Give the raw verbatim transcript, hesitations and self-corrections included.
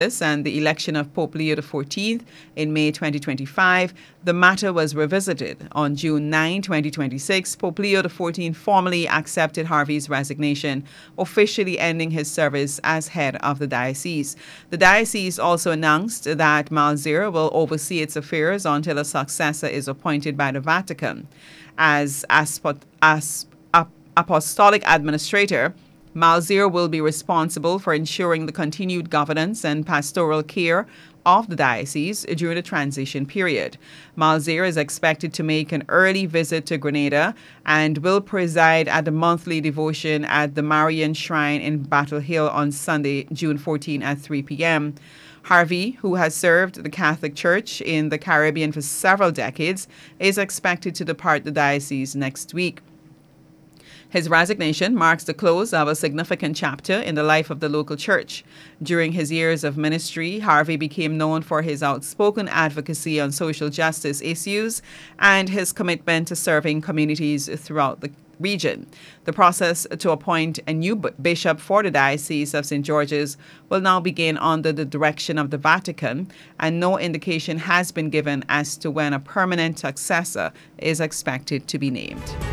and the election of Pope Leo the fourteenth in May twenty twenty-five, the matter was revisited. On June ninth, twenty twenty-six, Pope Leo the fourteenth formally accepted Harvey's resignation, officially ending his service as head of the diocese. The diocese also announced that Malzir will oversee its affairs until a successor is appointed by the Vatican. As, aspo- as ap- apostolic administrator, Malzir will be responsible for ensuring the continued governance and pastoral care of the diocese during the transition period. Malzir is expected to make an early visit to Grenada and will preside at the monthly devotion at the Marian Shrine in Battle Hill on Sunday, June fourteenth at three p.m. Harvey, who has served the Catholic Church in the Caribbean for several decades, is expected to depart the diocese next week. His resignation marks the close of a significant chapter in the life of the local church. During his years of ministry, Harvey became known for his outspoken advocacy on social justice issues and his commitment to serving communities throughout the region. The process to appoint a new bishop for the Diocese of Saint George's will now begin under the direction of the Vatican, and no indication has been given as to when a permanent successor is expected to be named.